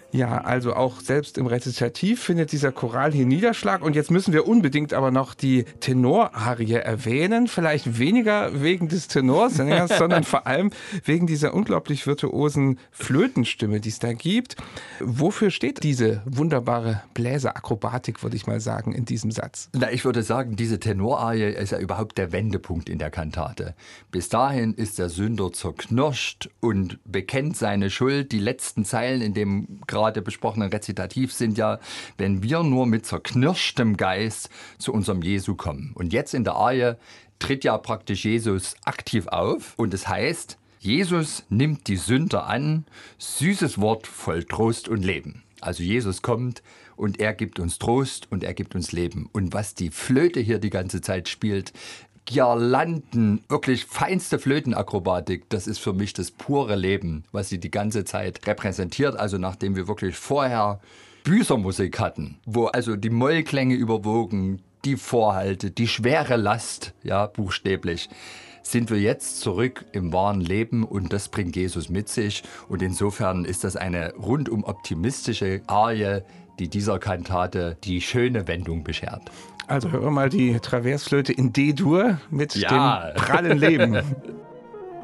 Ja, also auch selbst im Rezitativ findet dieser Choral hier Niederschlag. Und jetzt müssen wir unbedingt aber noch die Tenorarie erwähnen. Vielleicht weniger wegen des Tenorsängers, sondern vor allem wegen dieser unglaublich virtuosen Flötenstimme, die es da gibt. Wofür steht diese wunderbare Bläserakrobatik, würde ich mal sagen, in diesem Satz? Na, ich würde sagen, diese Tenorarie ist ja überhaupt der Wendepunkt in der Kantate. Bis dahin ist der Sünder zerknirscht und bekennt seine Schuld. Die letzten Zeilen in dem gerade besprochenen Rezitativ sind ja, wenn wir nur mit zerknirschtem Geist zu unserem Jesu kommen. Und jetzt in der Arie tritt ja praktisch Jesus aktiv auf und es heißt, Jesus nimmt die Sünder an, süßes Wort voll Trost und Leben. Also Jesus kommt und er gibt uns Trost und er gibt uns Leben. Und was die Flöte hier die ganze Zeit spielt, Girlanden, wirklich feinste Flötenakrobatik, das ist für mich das pure Leben, was sie die ganze Zeit repräsentiert. Also nachdem wir wirklich vorher Büßermusik hatten, wo also die Mollklänge überwogen, die Vorhalte, die schwere Last, ja, buchstäblich, sind wir jetzt zurück im wahren Leben und das bringt Jesus mit sich. Und insofern ist das eine rundum optimistische Arie, die dieser Kantate die schöne Wendung beschert. Also hören wir mal die Traversflöte in D-Dur mit Ja. dem prallen Leben.